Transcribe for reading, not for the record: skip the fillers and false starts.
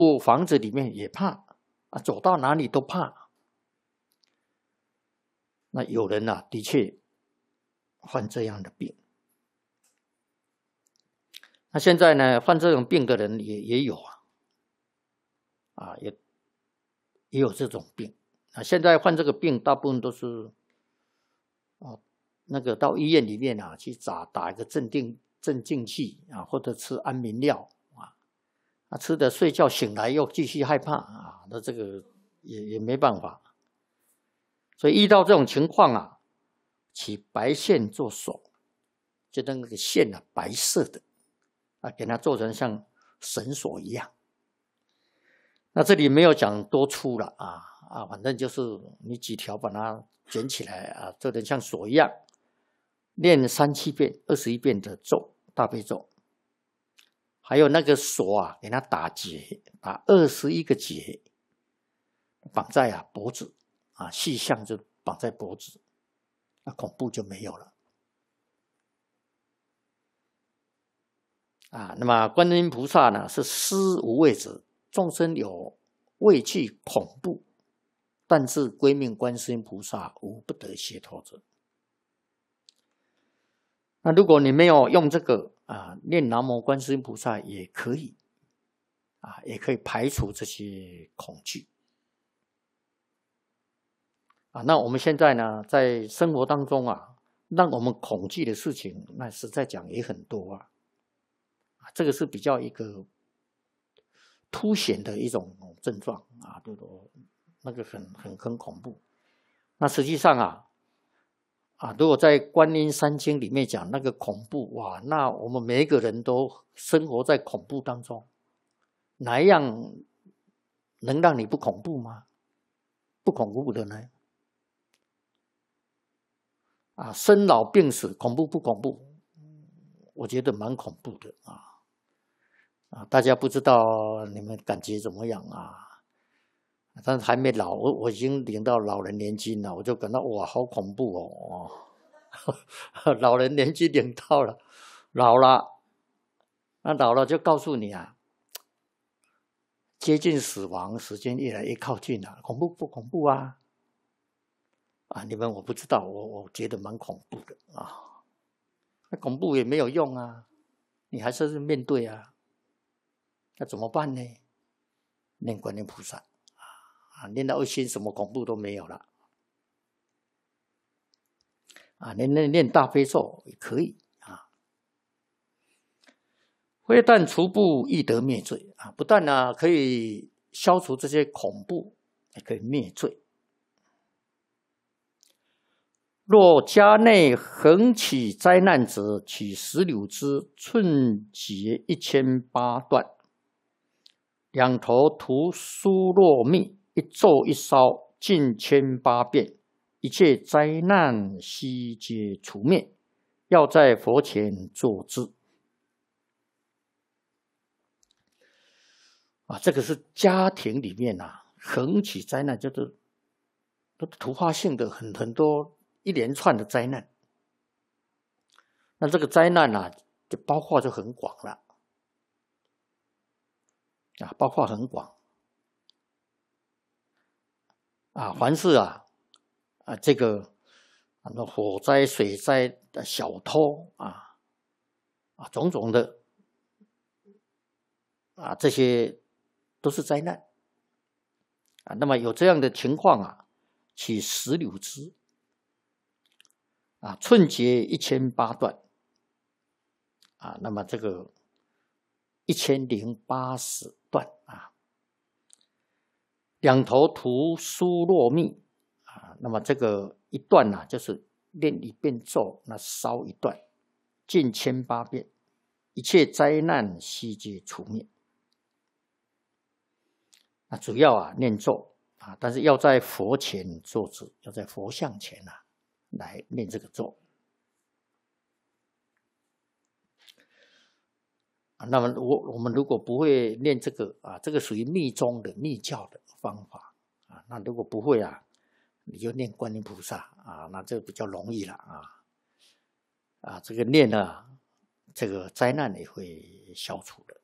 房子里面也怕啊，走到哪里都怕。那有人啊，的确患这样的病。那现在呢，患这种病的人也有啊，也有这种病啊。现在患这个病，大部分都是那个到医院里面啊去打一个镇静剂啊，或者吃安眠药啊，吃的睡觉醒来又继续害怕啊，那这个也没办法。所以遇到这种情况啊，取白线做手，就那个线啊白色的啊，给它做成像绳索一样。那这里没有讲多粗了啊，反正就是你几条把它卷起来啊，做成像锁一样，念3、7遍、21遍的咒，大悲咒。还有那个锁啊，给它打结，打21个结，绑在脖子啊，细项就绑在脖子，那恐怖就没有了啊。那么观音菩萨呢，是施无畏者，众生有畏惧恐怖，但是归命观世音菩萨无不得解脱者。那如果你没有用这个念南无观世音菩萨也可以也可以排除这些恐惧那我们现在呢，在生活当中让我们恐惧的事情，那实在讲也很多这个是比较一个凸显的一种症状对不对？那个很恐怖。那实际上如果在观音三经里面讲那个恐怖那我们每一个人都生活在恐怖当中，哪一样能让你不恐怖吗？不恐怖的呢？生老病死恐怖不恐怖？我觉得蛮恐怖的大家不知道你们感觉怎么样但是还没老，我已经领到老人年金了，我就感到哇，好恐怖老人年金领到了，老了，那老了就告诉你接近死亡，时间越来越靠近了，恐怖不恐怖你们我不知道，我觉得蛮恐怖的那恐怖也没有用你还是面对那怎么办呢？念观音菩萨念到2心，什么恐怖都没有了念大悲咒也可以非但除怖，亦得灭罪不但可以消除这些恐怖，也可以灭罪。若家内横起灾难者，取石榴枝，寸节1008段，2头涂酥糯蜜，一咒一烧，尽1008遍，一切灾难悉皆除灭。要在佛前作之这个是家庭里面横起灾难，就是突发性的很多一连串的灾难。那这个灾难就包括就很广了包括很广凡是这个火灾、水灾、小偷种种的这些都是灾难那么有这样的情况取石榴枝寸节1008段那么这个1080段2头涂酥糯蜜那么这个一段就是念1遍咒，那烧1段，尽1008遍，一切灾难悉皆除灭。那主要念咒但是要在佛前做之，要在佛像前来念这个咒那么我们如果不会念这个这个属于密宗的密教的方法那如果不会你就念观音菩萨那这个比较容易了这个念这个灾难也会消除的。